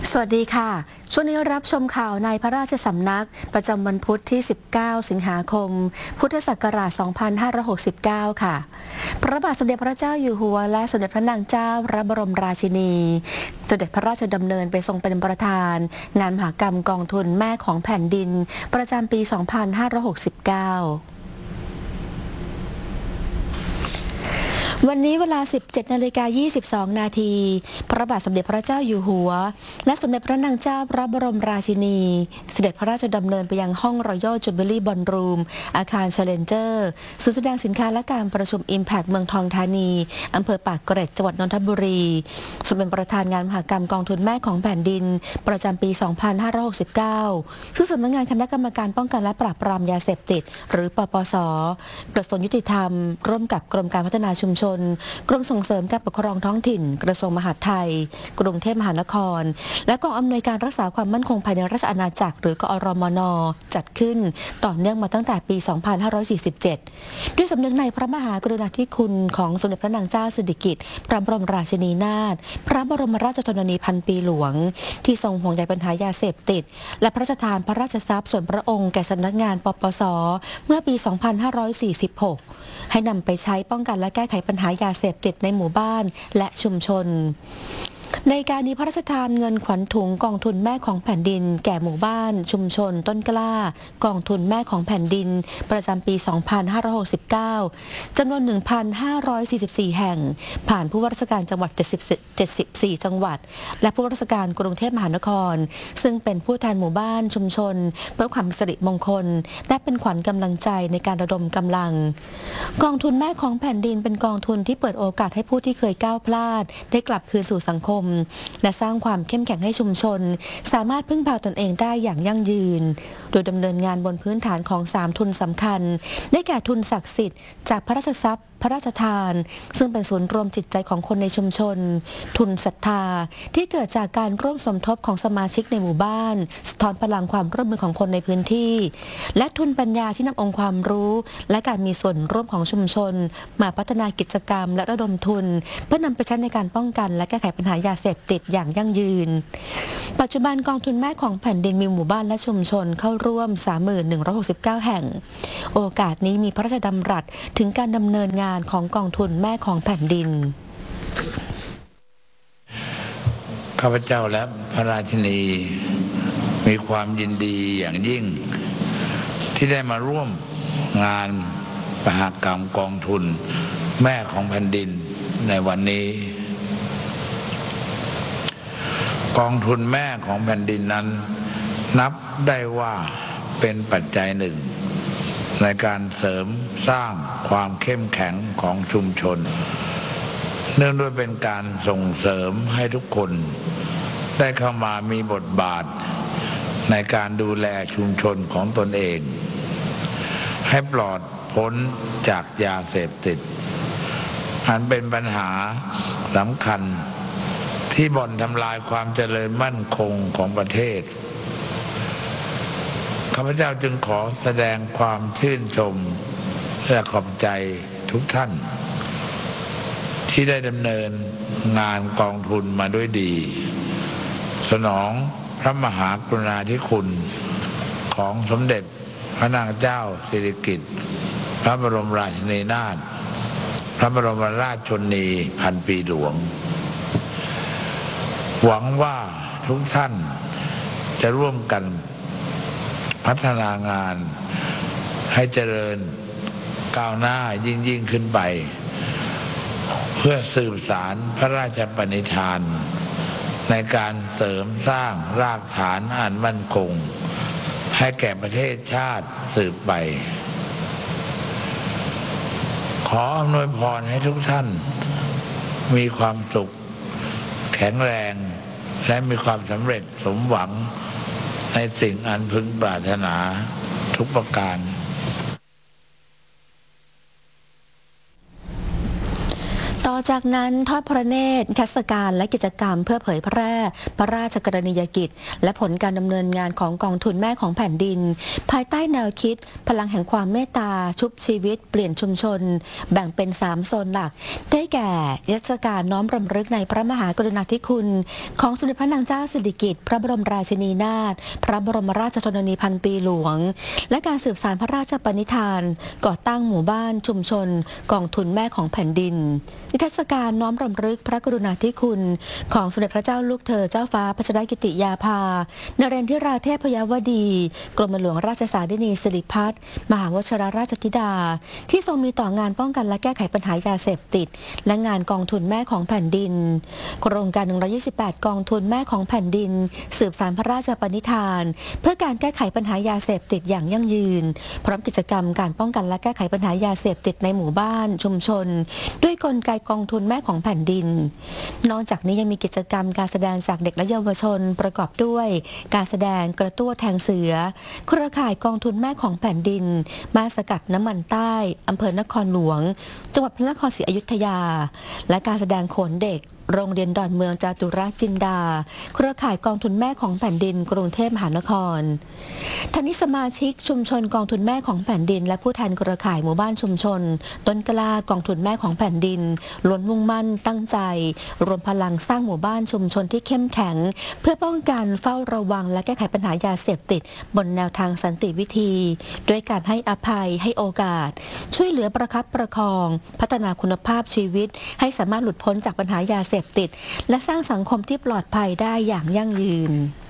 สวัสดีค่ะช่วงนี้รับชมข่าวในพระราชสำนักประจำวันพุธที่ 19 สิงหาคม พุทธศักราช 2569 ค่ะ พระบาทสมเด็จพระเจ้าอยู่หัวและสมเด็จพระนางเจ้าพระบรมราชินีเสด็จพระราชดำเนินไปทรงเป็นประธานงานมหกรรมกองทุนแม่ของแผ่นดินประจำปี 2569วันนี้เวลา 17:22 นาทีพระบาทสมเด็จพระเจ้าอยู่หัวและสมเด็จพระนางเจ้าพระบรมราชินีเสด็จพระราชดำเนินไปยังห้องรอยัลจูบิลี่บอลรูมอาคารเชลเลนเจอร์ศูนย์แสดงสินค้าและการประชุม Impact เมืองทองธานีอำเภอปากเกร็ดจังหวัดนนทบุรีทรงเป็นประธานงานมหกรรมกองทุนแม่ของแผ่นดินประจำปี 2569 ซึ่งสำนักงานคณะกรรมการป้องกันและปราบปรามยาเสพติดหรือปปส.กระทรวงยุติธรรมร่วมกับกรมการพัฒนาชุมชนกรมส่งเสริมการปกครองท้องถิ่นกระทรวงมหาดไทยกรุงเทพมหานครและกองอำนวยการรักษาความมั่นคงภายในราชอาณาจักรหรือกอรมน.จัดขึ้นต่อเนื่องมาตั้งแต่ปี 2547 ด้วยสำนึกในพระมหากรุณาธิคุณของสมเด็จพระนางเจ้าสิริกิติ์พระบรมราชินีนาถพระบรมราชชนนีพันปีหลวงที่ทรงห่วงใยปัญหายาเสพติดและพระราชทานพระราชทรัพย์ส่วนพระองค์แก่สำนักงานปปส.เมื่อปี 2546 ให้นำไปใช้ป้องกันและแก้ไขปัญหายาเสพติดในหมู่บ้านและชุมชนในการนี้พระราชทานเงินขวัญถุงกองทุนแม่ของแผ่นดินแก่หมู่บ้านชุมชนต้นกล้ากองทุนแม่ของแผ่นดินประจำปี 2569 จำนวน 1,544 แห่งผ่านผู้ว่าราชการจังหวัด74 จังหวัดและผู้ว่าราชการกรุงเทพมหานครซึ่งเป็นผู้แทนหมู่บ้านชุมชนเพื่อความสิริมงคลและเป็นขวัญกำลังใจในการระดมกำลังกองทุนแม่ของแผ่นดินเป็นกองทุนที่เปิดโอกาสให้ผู้ที่เคยก้าวพลาดได้กลับคืนสู่สังคมและสร้างความเข้มแข็งให้ชุมชนสามารถพึ่งพาตนเองได้อย่างยั่งยืนโดยดำเนินงานบนพื้นฐานของ3ทุนสำคัญได้แก่ทุนศักดิ์สิทธิ์จากพระราชทรัพย์พระราชทานซึ่งเป็นศูนย์รวมจิตใจของคนในชุมชนทุนศรัทธาที่เกิดจากการร่วมสมทบของสมาชิกในหมู่บ้านสะท้อนพลังความร่วมมือของคนในพื้นที่และทุนปัญญาที่นำองค์ความรู้และการมีส่วนร่วมของชุมชนมาพัฒนากิจกรรมและระดมทุนเพื่อนำไปใช้ในการป้องกันและแก้ไขปัญหายาเสพติดอย่างยั่งยืนปัจจุบันกองทุนแม่ของแผ่นดินมีหมู่บ้านและชุมชนเข้าร่วม 3169 แห่งโอกาสนี้มีพระราชดำรัสถึงการดำเนินงานของกองทุนแม่ของแผ่นดินข้าพเจ้าและพระราชินีมีความยินดีอย่างยิ่งที่ได้มาร่วมงานมหกรรมกองทุนแม่ของแผ่นดินในวันนี้กองทุนแม่ของแผ่นดินนั้นนับได้ว่าเป็นปัจจัยหนึ่งในการเสริมสร้างความเข้มแข็งของชุมชนเนื่องด้วยเป็นการส่งเสริมให้ทุกคนได้เข้ามามีบทบาทในการดูแลชุมชนของตนเองให้ปลอดพ้นจากยาเสพติดอันเป็นปัญหาสำคัญที่บ่อนทำลายความเจริญมั่นคงของประเทศข้าพเจ้าจึงขอแสดงความชื่นชมและขอบใจทุกท่านที่ได้ดำเนินงานกองทุนมาด้วยดีสนองพระมหากรุณาธิคุณของสมเด็จพระนางเจ้าสิริกิติ์พระบรมราชินีนาถพระบรมราชชนนีพันปีหลวงหวังว่าทุกท่านจะร่วมกันพัฒนางานให้เจริญก้าวหน้ายิ่งขึ้นไปเพื่อสืบสานพระราชปณิธานในการเสริมสร้างรากฐานอันมั่นคงให้แก่ประเทศชาติสืบไปขออำนวยพรให้ทุกท่านมีความสุขแข็งแรงและมีความสำเร็จสมหวังในสิ่งอันพึงปรารถนาทุกประการต่อจากนั้นทอดพระเนตรนิทรรศการและกิจกรรมเพื่อเผยแพร่พระราชกรณียกิจและผลการดำเนินงานของกองทุนแม่ของแผ่นดินภายใต้แนวคิดพลังแห่งความเมตตาชุบชีวิตเปลี่ยนชุมชนแบ่งเป็น3โซนหลักได้แก่นิทรรศการน้อมรำลึกในพระมหากรุณาธิคุณของสมเด็จพระนางเจ้าสิริกิติ์พระบรมราชินีนาถพระบรมราชชนนีพันปีหลวงและการสืบสานพระราชปณิธานก่อตั้งหมู่บ้านชุมชนกองทุนแม่ของแผ่นดินนิทรรศการน้อมรำลึกพระกรุณาธิคุณของสมเด็จพระเจ้าลูกเธอเจ้าฟ้าพัชรกิติยาภานเรนทิราเทพยวดีกรมหลวงราชสารินีสิริพัฒน์มหาวชิรราชธิดาที่ทรงมีต่องานป้องกันและแก้ไขปัญหายาเสพติดและงานกองทุนแม่ของแผ่นดินโครงการ128กองทุนแม่ของแผ่นดินสืบสานพระราชปณิธานเพื่อการแก้ไขปัญหายาเสพติดอย่างยั่งยืนพร้อมกิจกรรมการป้องกันและแก้ไขปัญหายาเสพติดในหมู่บ้านชุมชนด้วยกลไกกองทุนแม่ของแผ่นดินนอกจากนี้ยังมีกิจกรรมการแสดงจากเด็กและเยาวชนประกอบด้วยการแสดงกระตั้วแทงเสือเครือข่ายกองทุนแม่ของแผ่นดินบ้านสกัดน้ำมันใต้อำเภอนครหลวงจังหวัดพระนครศรีอยุธยาและการแสดงโขนเด็กโรงเรียนดอนเมืองจาตุรจินดาเครือข่ายกองทุนแม่ของแผ่นดินกรุงเทพมหานครทั้งนี้สมาชิกชุมชนกองทุนแม่ของแผ่นดินและผู้แทนเครือข่ายหมู่บ้านชุมชนต้นกล้ากองทุนแม่ของแผ่นดินล้วนมุ่งมั่นตั้งใจรวมพลังสร้างหมู่บ้านชุมชนที่เข้มแข็งเพื่อป้องกันเฝ้าระวังและแก้ไขปัญหายาเสพติดบนแนวทางสันติวิธีด้วยการให้อภัยให้โอกาสช่วยเหลือประคับประคองพัฒนาคุณภาพชีวิตให้สามารถหลุดพ้นจากปัญหายาเสพติดและสร้างสังคมที่ปลอดภัยได้อย่างยั่งยืน